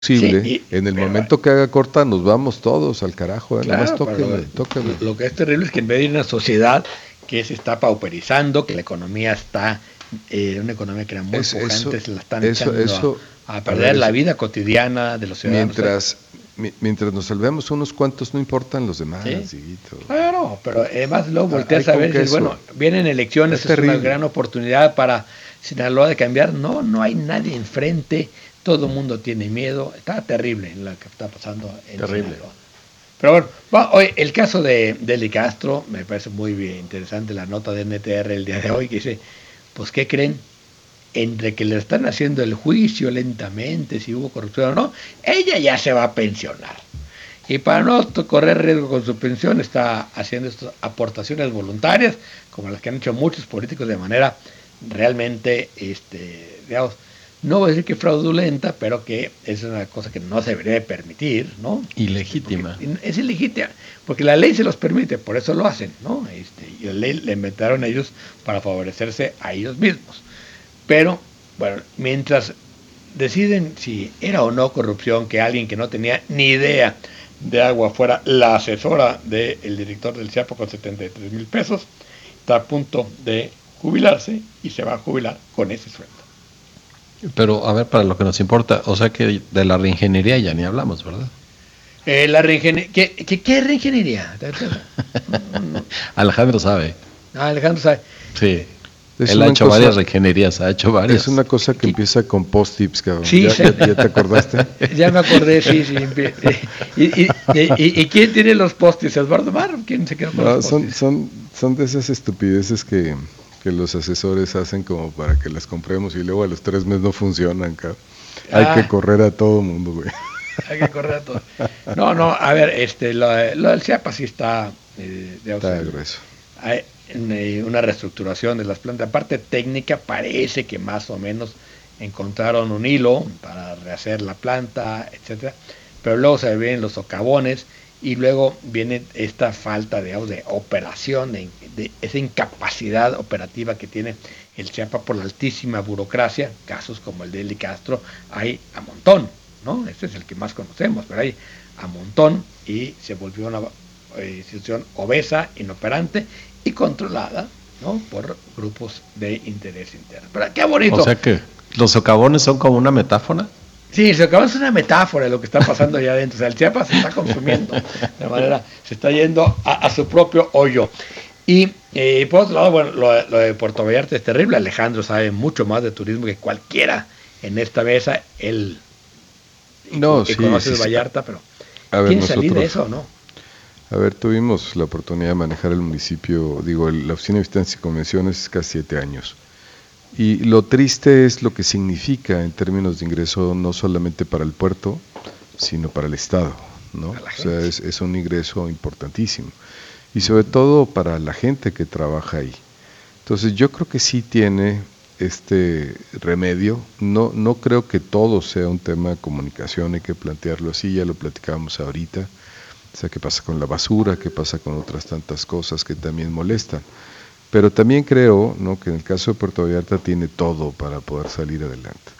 posible, Sí, en el momento que haga corta nos vamos todos al carajo, nomás claro, pero tóqueme. lo que es terrible es que en vez de una sociedad que se está pauperizando, que la economía está, una economía que era muy pujante, se la están echando a A ver, perder la vida cotidiana de los ciudadanos. mientras nos salvemos unos cuantos, no importan los Sí, demás, Dieguito. claro, pero además luego Hay volteas a con ver y dices, queso. bueno, vienen elecciones, Es es una terrible. gran oportunidad para Sinaloa de cambiar. No, no hay nadie enfrente, todo el mundo tiene miedo. Está terrible lo que está pasando en Sinaloa. Pero bueno, hoy el caso de Deli Castro, me parece muy bien, interesante la nota de NTR el día de hoy, que dice, pues ¿qué creen? Entre que le están haciendo el juicio lentamente, si hubo corrupción o no, ella ya se va a pensionar. Y para no correr riesgo con su pensión, está haciendo estas aportaciones voluntarias, como las que han hecho muchos políticos de manera realmente, digamos, no voy a decir que fraudulenta, pero que es una cosa que no se debería de permitir, ¿no? Ilegítima. Es ilegítima, porque la ley se los permite, por eso lo hacen, ¿no? Y la ley la inventaron ellos para favorecerse a ellos mismos. Pero, bueno, mientras deciden si era o no corrupción que alguien que no tenía ni idea de agua fuera la asesora del director del CIAPO con 73,000 pesos, está a punto de jubilarse y se va a jubilar con ese sueldo. Pero, a ver, para lo que nos importa, o sea que de la reingeniería ya ni hablamos, ¿verdad? La reingeniería. ¿Qué reingeniería? Alejandro sabe. Alejandro sabe. Sí. Él ha hecho varias reingenierías, ha hecho varias. Es una cosa que empieza con post-tips, cabrón. Sí, ¿Ya te acordaste? Ya me acordé, sí. ¿Y quién tiene los post-its? ¿Eduardo Mar? ¿Quién se quedó con los post-its? Son de esas estupideces que los asesores hacen como para que las compremos y luego a los 3 meses no funcionan, cabrón. Hay que correr a todo mundo, güey. Hay que correr a todo. No, a ver, lo del CIAPA sí está... está grueso. Hay una reestructuración de las plantas. Aparte técnica, parece que más o menos encontraron un hilo para rehacer la planta, etcétera. Pero luego se ven los socavones y luego viene esta falta de operación, de esa incapacidad operativa que tiene el CIAPA por la altísima burocracia. Casos como el de Eli Castro hay a montón, ¿no? Este es el que más conocemos, pero hay a montón y se volvió una institución obesa, inoperante y controlada, ¿no? Por grupos de interés interno. Pero qué bonito. O sea que los socavones son como una metáfora. Sí, el socavón es una metáfora de lo que está pasando allá adentro. O sea, el Chiapas se está consumiendo de manera, se está yendo a su propio hoyo. Y por otro lado, bueno, lo de Puerto Vallarta es terrible. Alejandro sabe mucho más de turismo que cualquiera en esta mesa. Él conoce Vallarta, pero ¿quién salir de eso o no? A ver, tuvimos la oportunidad de manejar el municipio, la Oficina de Visitantes y Convenciones casi 7 años. Y lo triste es lo que significa en términos de ingreso, no solamente para el puerto, sino para el Estado, ¿no? O sea, es un ingreso importantísimo. Y sobre todo para la gente que trabaja ahí. Entonces yo creo que sí tiene este remedio. No creo que todo sea un tema de comunicación, hay que plantearlo así, ya lo platicábamos ahorita. O sea, qué pasa con la basura, qué pasa con otras tantas cosas que también molestan. Pero también creo, ¿no?, que en el caso de Puerto Vallarta tiene todo para poder salir adelante.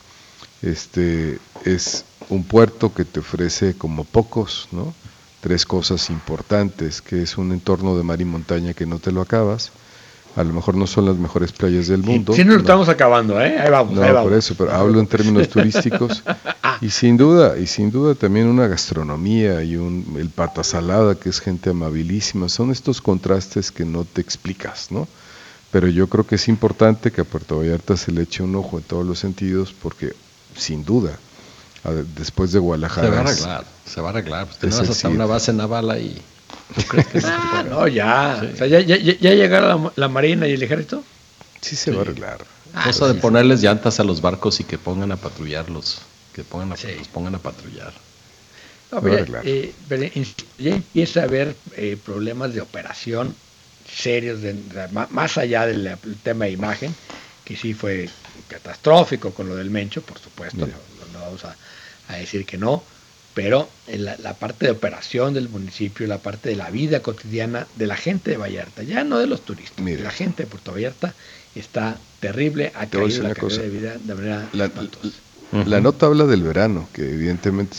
Es un puerto que te ofrece como pocos, ¿no?, 3 cosas importantes, que es un entorno de mar y montaña que no te lo acabas. A lo mejor no son las mejores playas del mundo. Sí, no lo estamos acabando, ahí vamos. Por eso, pero hablo en términos turísticos. Y sin duda también una gastronomía y el pata salada, que es gente amabilísima. Son estos contrastes que no te explicas, ¿no? Pero yo creo que es importante que a Puerto Vallarta se le eche un ojo en todos los sentidos, porque sin duda, después de Guadalajara... Se va a arreglar. Pues tenemos hasta una base naval ahí. ¿Tú crees que no, ya. Sí. O sea, ya llegaron la Marina y el Ejército. Sí se va a arreglar. Cosa de ponerles llantas a los barcos y que pongan a patrullarlos. Que los pongan a patrullar. No, pero ya empieza a haber problemas de operación serios, más allá del tema de imagen, que sí fue catastrófico con lo del Mencho, por supuesto, no vamos a decir que no, pero la parte de operación del municipio, la parte de la vida cotidiana de la gente de Vallarta, ya no de los turistas, de la gente de Puerto Vallarta está terrible, ha caído la calidad de vida de manera espantosa. La nota habla del verano, que evidentemente